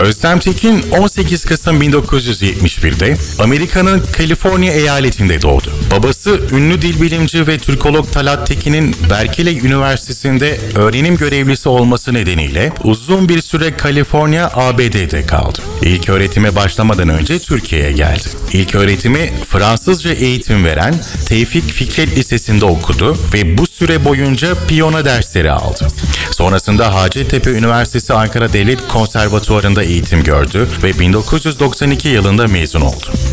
Özlem Tekin 18 Kasım 1971'de Amerika'nın Kaliforniya eyaletinde doğdu. Babası ünlü dil bilimci ve Türkolog Talat Tekin'in Berkeley Üniversitesi'nde öğrenim görevlisi olması nedeniyle uzun bir süre Kaliforniya, ABD'de kaldı. İlk öğretime başlamadan önce Türkiye'ye geldi. İlk öğretimi Fransızca eğitim veren Tevfik Fikret Lisesi'nde okudu ve bu süre boyunca piyano dersleri aldı. Sonrasında Hacettepe Üniversitesi Ankara Devlet Konservatuvarı'nda eğitim gördü ve 1992 yılında mezun oldu.